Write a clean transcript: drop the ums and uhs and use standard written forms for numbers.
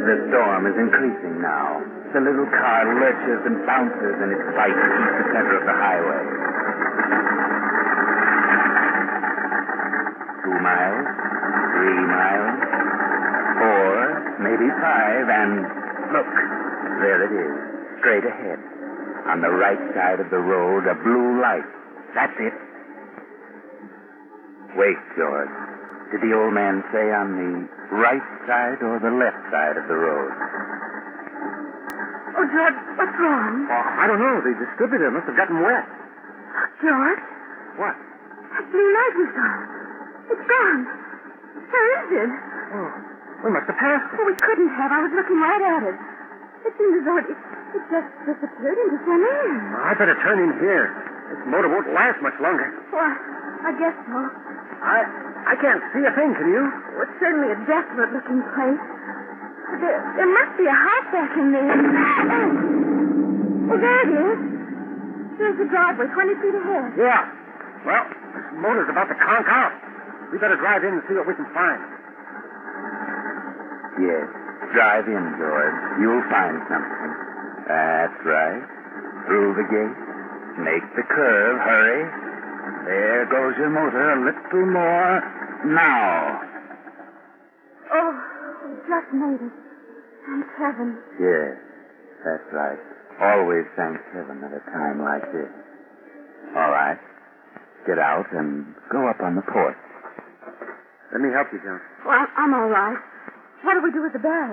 The storm is increasing now. The little car lurches and bounces in its fight to keep the center of the highway. 2 miles, 3 miles, 4, maybe 5, and look, there it is, straight ahead. On the right side of the road, a blue light. That's it. Wait, George. Did the old man say on the right side or the left side of the road? Oh, George, what's wrong? Oh, I don't know. The distributor must have gotten wet. George, What? that blue light we saw. It's gone. Where is it? Oh, we must have passed it. Oh, we couldn't have. I was looking right at it. It seemed as though it just disappeared into thin air. Oh, I'd better turn in here. This motor won't last much longer. Well, I guess so. I can't see a thing, can you? Oh, it's certainly a desolate-looking place. There must be a house back in there. Oh, there it is. There's the driveway, 20 feet ahead. Yeah. Well, this motor's about to conk out. We better drive in and see what we can find. Yes. Drive in, George. You'll find something. That's right. Through the gate. Make the curve. Hurry. There goes your motor. A little more. Now. Oh, we just made it. Thank heaven. Yes, that's right. Always thank heaven at a time like this. All right. Get out and go up on the porch. Let me help you, John. Well, I'm all right. What do we do with the bag?